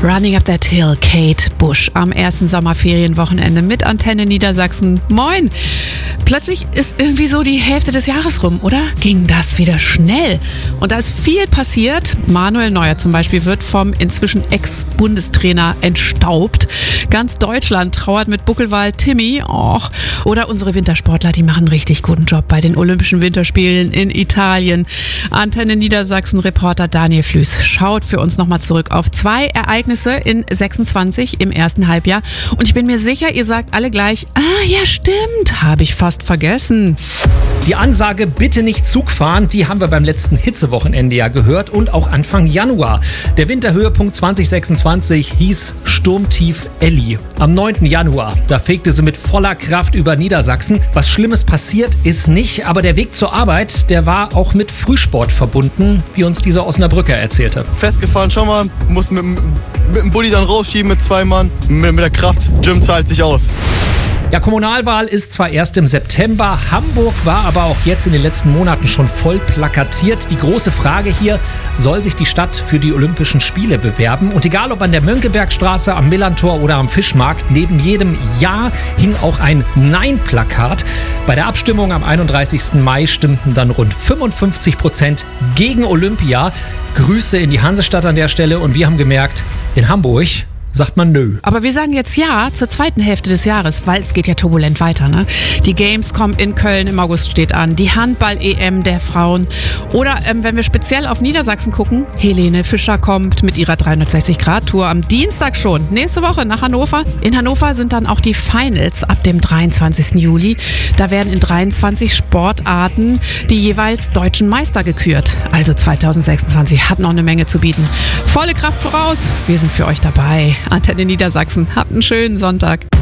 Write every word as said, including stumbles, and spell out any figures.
Running Up That Hill, Kate Bush am ersten Sommerferienwochenende mit Antenne Niedersachsen. Moin! Plötzlich ist irgendwie so die Hälfte des Jahres rum, oder? Ging das wieder schnell? Und da ist viel passiert. Manuel Neuer zum Beispiel wird vom inzwischen Ex-Bundestrainer entstaubt. Ganz Deutschland trauert mit Buckelwald Timmy. Och. Oder unsere Wintersportler, die machen einen richtig guten Job bei den Olympischen Winterspielen in Italien. Antenne Niedersachsen-Reporter Daniel Flüß schaut für uns nochmal zurück auf zwei Ereignisse in sechsundzwanzig im ersten Halbjahr. Und ich bin mir sicher, ihr sagt alle gleich, ah ja stimmt, habe ich fast vergessen. Die Ansage, bitte nicht Zug fahren, die haben wir beim letzten Hitzewochenende ja gehört und auch Anfang Januar. Der Winterhöhepunkt zwanzig sechsundzwanzig hieß Sturmtief Elli. Am neunten Januar, da fegte sie mit voller Kraft über Niedersachsen. Was Schlimmes passiert ist nicht, aber der Weg zur Arbeit, der war auch mit Frühsport verbunden, wie uns dieser Osnabrücker erzählte. Festgefahren schon mal, muss mit, mit dem Bulli dann rausschieben mit zwei Mann. Mit, mit der Kraft, Gym zahlt sich aus. Ja, Kommunalwahl ist zwar erst im September, Hamburg war aber auch jetzt in den letzten Monaten schon voll plakatiert. Die große Frage hier, soll sich die Stadt für die Olympischen Spiele bewerben? Und egal ob an der Mönckebergstraße, am Millantor oder am Fischmarkt, neben jedem Ja hing auch ein Nein-Plakat. Bei der Abstimmung am einunddreißigsten Mai stimmten dann rund fünfundfünfzig Prozent gegen Olympia. Grüße in die Hansestadt an der Stelle und wir haben gemerkt, in Hamburg sagt man nö. Aber wir sagen jetzt ja zur zweiten Hälfte des Jahres, weil es geht ja turbulent weiter, ne? Die Gamescom in Köln im August steht an, die Handball-E M der Frauen. Oder ähm, wenn wir speziell auf Niedersachsen gucken, Helene Fischer kommt mit ihrer dreihundertsechzig Grad Tour am Dienstag schon, nächste Woche nach Hannover. In Hannover sind dann auch die Finals ab dem dreiundzwanzigsten Juli. Da werden in dreiundzwanzig Sportarten die jeweils deutschen Meister gekürt. Also zwanzig sechsundzwanzig hat noch eine Menge zu bieten. Volle Kraft voraus, wir sind für euch dabei. Antenne Niedersachsen. Habt einen schönen Sonntag.